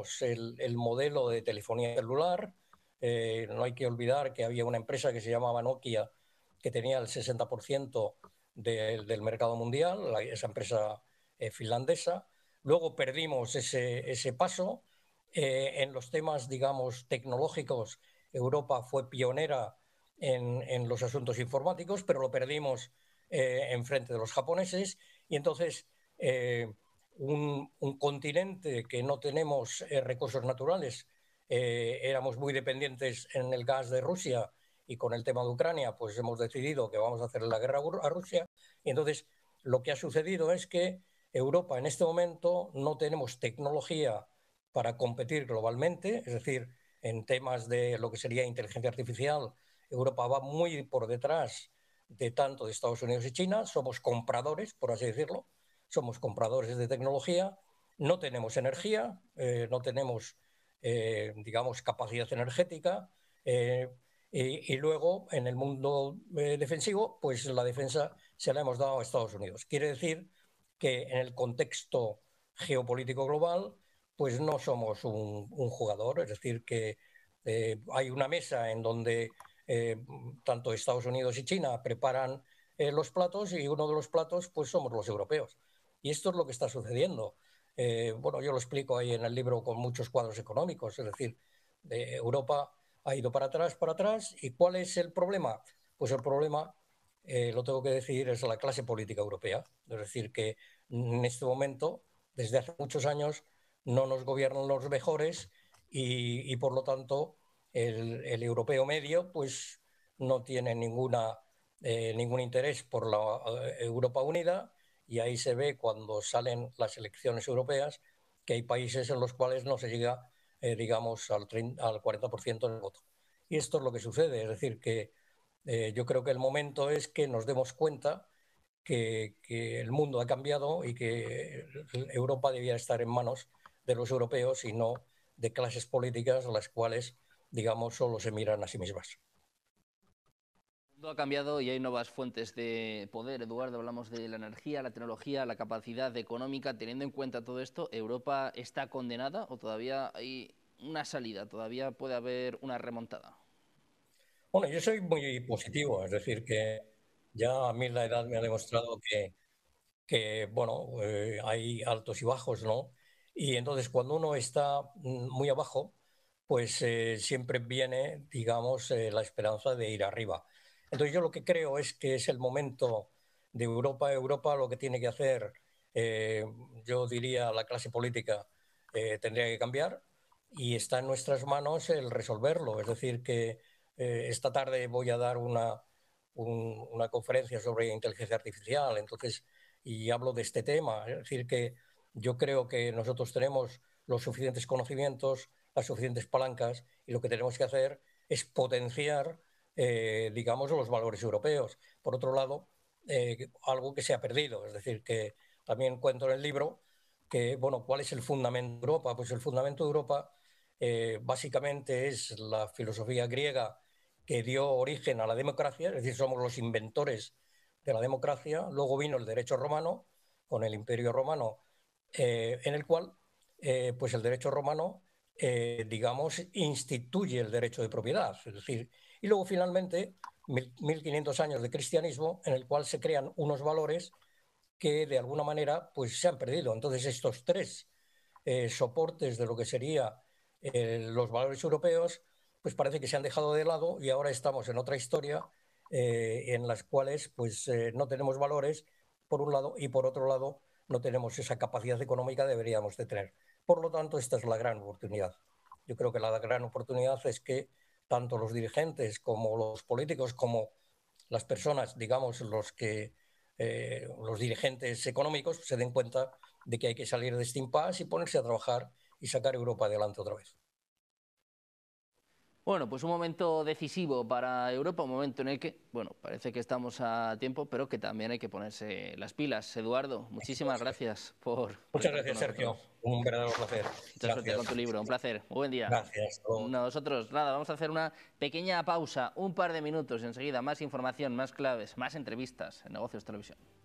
perdimos el modelo de telefonía celular. No hay que olvidar que había una empresa que se llamaba Nokia que tenía el 60% del mercado mundial, esa empresa finlandesa. Luego perdimos ese paso. En los temas, digamos, tecnológicos, Europa fue pionera en los asuntos informáticos, pero lo perdimos en frente de los japoneses. Y entonces un continente que no tenemos recursos naturales, éramos muy dependientes en el gas de Rusia, y con el tema de Ucrania pues hemos decidido que vamos a hacer la guerra a Rusia. Y entonces lo que ha sucedido es que Europa en este momento no tenemos tecnología para competir globalmente, es decir, en temas de lo que sería inteligencia artificial, Europa va muy por detrás de tanto de Estados Unidos y China. Somos compradores, por así decirlo, somos compradores de tecnología, no tenemos energía, no tenemos, digamos, capacidad energética, y luego en el mundo defensivo, pues la defensa se la hemos dado a Estados Unidos. Quiere decir que en el contexto geopolítico global, pues no somos un jugador, es decir, que hay una mesa en donde tanto Estados Unidos y China preparan los platos, y uno de los platos pues somos los europeos. Y esto es lo que está sucediendo. Bueno, yo lo explico ahí en el libro con muchos cuadros económicos, es decir, Europa ha ido para atrás. ¿Y cuál es el problema? Pues el problema, lo tengo que decir, es la clase política europea. Es decir, que en este momento, desde hace muchos años, no nos gobiernan los mejores, y por lo tanto el europeo medio pues no tiene ningún interés por la Europa unida. Y ahí se ve cuando salen las elecciones europeas que hay países en los cuales no se llega, digamos, al 40% del voto. Y esto es lo que sucede, es decir, que yo creo que el momento es que nos demos cuenta que el mundo ha cambiado y que Europa debía estar en manos de los europeos y no de clases políticas las cuales, digamos, solo se miran a sí mismas. El mundo ha cambiado y hay nuevas fuentes de poder. Eduardo, hablamos de la energía, la tecnología, la capacidad económica. Teniendo en cuenta todo esto, ¿Europa está condenada o todavía hay una salida? ¿Todavía puede haber una remontada? Bueno, yo soy muy positivo, es decir, que ya a mí la edad me ha demostrado que bueno, hay altos y bajos, ¿no? Y entonces cuando uno está muy abajo, pues siempre viene, digamos, la esperanza de ir arriba. Entonces yo lo que creo es que es el momento de Europa. Europa lo que tiene que hacer, eh, yo diría, la clase política tendría que cambiar, y está en nuestras manos el resolverlo. Es decir, que esta tarde voy a dar una conferencia sobre inteligencia artificial, entonces, y hablo de este tema. Es decir, que yo creo que nosotros tenemos los suficientes conocimientos, las suficientes palancas, y lo que tenemos que hacer es potenciar, digamos, los valores europeos. Por otro lado, algo que se ha perdido, es decir, que también cuento en el libro que, bueno, ¿cuál es el fundamento de Europa? Pues el fundamento de Europa básicamente es la filosofía griega que dio origen a la democracia, es decir, somos los inventores de la democracia. Luego vino el derecho romano, con el Imperio Romano, en el cual pues el derecho romano, digamos, instituye el derecho de propiedad. Es decir, y luego finalmente 1500 años de cristianismo en el cual se crean unos valores que de alguna manera pues se han perdido. Entonces estos tres soportes de lo que sería los valores europeos, pues parece que se han dejado de lado, y ahora estamos en otra historia en las cuales pues no tenemos valores por un lado, y por otro lado no tenemos esa capacidad económica que deberíamos de tener. Por lo tanto, esta es la gran oportunidad. Yo creo que la gran oportunidad es que tanto los dirigentes como los políticos, como las personas, digamos, los dirigentes económicos, se den cuenta de que hay que salir de este impasse y ponerse a trabajar y sacar Europa adelante otra vez. Bueno, pues un momento decisivo para Europa, un momento en el que, bueno, parece que estamos a tiempo, pero que también hay que ponerse las pilas. Eduardo, muchísimas gracias por Muchas estar con gracias, Sergio. nosotros. Un verdadero placer. Mucha suerte con Gracias. tu libro, un placer. Muy buen día. Gracias. Nosotros, nada, vamos a hacer una pequeña pausa, un par de minutos, y enseguida más información, más claves, más entrevistas en Negocios Televisión.